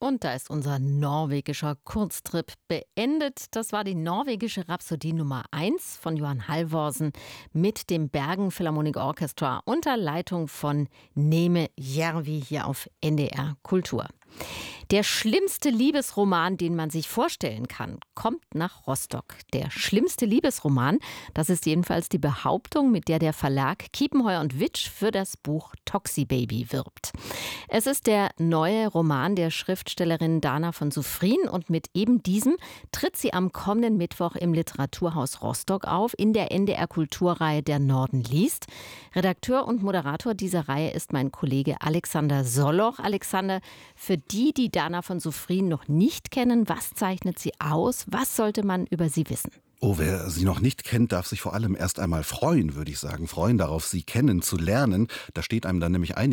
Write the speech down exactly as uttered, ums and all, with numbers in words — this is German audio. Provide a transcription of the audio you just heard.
Und da ist unser norwegischer Kurztrip beendet. Das war die norwegische Rhapsodie Nummer eins von Johan Halvorsen mit dem Bergen Philharmonic Orchestra unter Leitung von Neme Järvi hier auf N D R Kultur. Der schlimmste Liebesroman, den man sich vorstellen kann, kommt nach Rostock. Der schlimmste Liebesroman, das ist jedenfalls die Behauptung, mit der der Verlag Kiepenheuer und Witsch für das Buch Toxibaby wirbt. Es ist der neue Roman der Schriftstellerin Dana von Sufrin und mit eben diesem tritt sie am kommenden Mittwoch im Literaturhaus Rostock auf in der N D R Kulturreihe Der Norden liest. Redakteur und Moderator dieser Reihe ist mein Kollege Alexander Solloch. Alexander, für die, die Dana von Sufrin noch nicht kennen, was zeichnet sie aus? Was sollte man über sie wissen? Oh, wer sie noch nicht kennt, darf sich vor allem erst einmal freuen, würde ich sagen. Freuen darauf, sie kennenzulernen. Da steht einem dann nämlich einiges